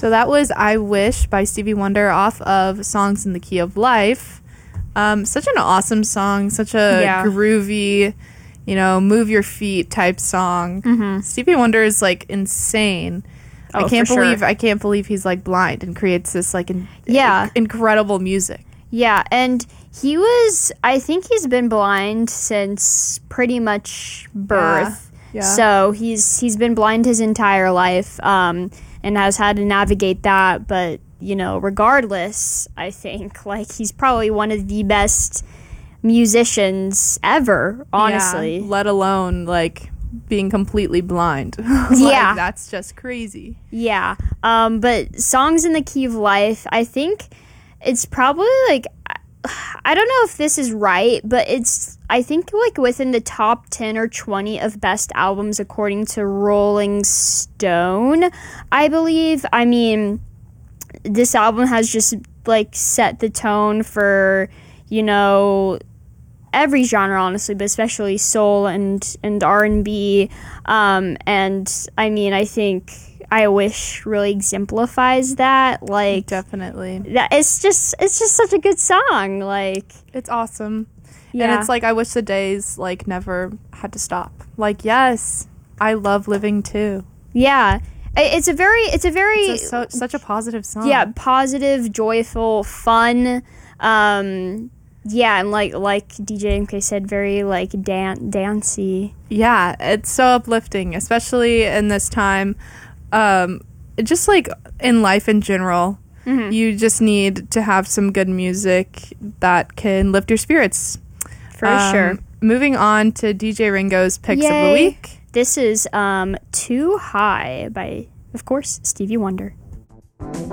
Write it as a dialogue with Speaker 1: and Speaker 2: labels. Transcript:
Speaker 1: So that was I Wish by Stevie Wonder off of Songs in the Key of Life. Such an awesome song, such a groovy, move your feet type song.
Speaker 2: Mm-hmm.
Speaker 1: Stevie Wonder is like insane.
Speaker 2: Oh,
Speaker 1: I can't believe he's like blind and creates this like incredible music.
Speaker 2: Yeah, and I think he's been blind since pretty much birth.
Speaker 1: Yeah.
Speaker 2: So he's been blind his entire life, and has had to navigate that. But, regardless, I think, like, he's probably one of the best musicians ever, honestly.
Speaker 1: Yeah, let alone, like, being completely blind.
Speaker 2: Yeah.
Speaker 1: That's just crazy.
Speaker 2: Yeah. But Songs in the Key of Life, I think it's probably, like, I don't know if this is right, but it's, I think, like, within the top 10 or 20 of best albums according to Rolling Stone, I believe. I mean, this album has just, like, set the tone for, every genre, honestly, but especially soul and R&B. And, I mean, I think I Wish really exemplifies that. Like,
Speaker 1: definitely.
Speaker 2: It's just such a good song. Like,
Speaker 1: it's awesome.
Speaker 2: Yeah.
Speaker 1: And it's like, I wish the days like never had to stop. Like, yes, I love living too.
Speaker 2: Yeah. It's
Speaker 1: such a positive song.
Speaker 2: Yeah, positive, joyful, fun. Yeah, and like DJ MK said, very like dancey.
Speaker 1: Yeah, it's so uplifting, especially in this time. Just like in life in general, you just need to have some good music that can lift your spirits.
Speaker 2: For sure.
Speaker 1: Moving on to DJ Ringo's Picks of the Week.
Speaker 2: This is Too High by, of course, Stevie Wonder.